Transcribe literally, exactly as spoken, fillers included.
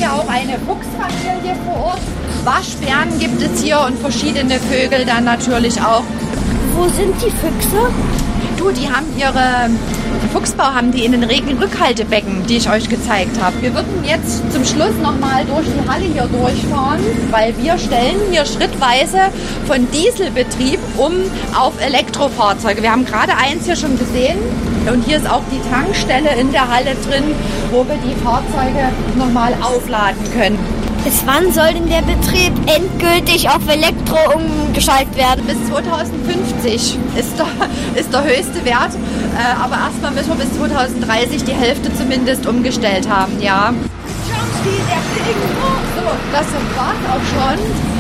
wir auch eine Fuchsfamilie vor Ort. Waschbären gibt es hier und verschiedene Vögel dann natürlich auch. Wo sind die Füchse? Du, die haben ihre Fuchsbau haben die in den Regenrückhaltebecken, die ich euch gezeigt habe. Wir würden jetzt zum Schluss nochmal durch die Halle hier durchfahren, weil wir stellen hier schrittweise von Dieselbetrieb um auf Elektrofahrzeuge. Wir haben gerade eins hier schon gesehen und hier ist auch die Tankstelle in der Halle drin, wo wir die Fahrzeuge nochmal aufladen können. Bis wann soll denn der Betrieb endgültig auf Elektro umgeschaltet werden? Bis zweitausendfünfzig ist der, ist der höchste Wert, äh, aber erstmal müssen wir bis zweitausenddreißig die Hälfte zumindest umgestellt haben, ja. So, das war's auch schon.